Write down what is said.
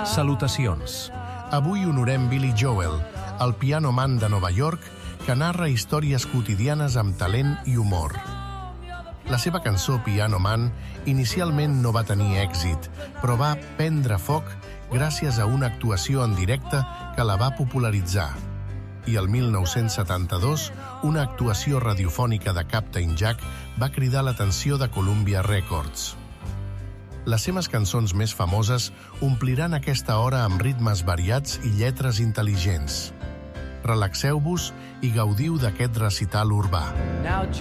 Salutacions. Avui honorem Billy Joel, el piano man de Nova York que narra històries quotidianes amb talent i humor. La seva cançó Piano Man inicialment no va tenir èxit, però va prendre foc gràcies a una actuació en directe que la va popularitzar. I el 1972, una actuació radiofònica de Captain Jack va cridar l'atenció de Columbia Records. Les seves cançons més famoses ompliran aquesta hora amb ritmes variats i lletres intel·ligents. Relaxeu-vos i gaudiu d'aquest recital urbà.